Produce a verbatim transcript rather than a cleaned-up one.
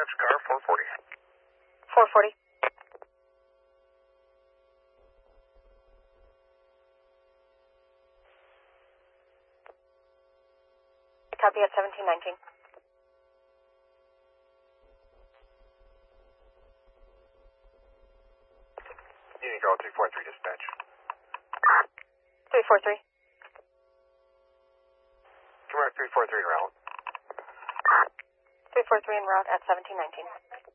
dispatch, car four forty. four forty. Copy at seventeen nineteen. Union Girl three four three dispatch. three four three. Commander three four three route. three four three en route at seventeen nineteen.